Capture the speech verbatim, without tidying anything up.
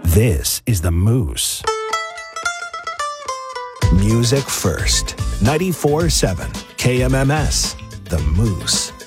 This is The Moose. Music first. ninety-four point seven K M M S. The Moose.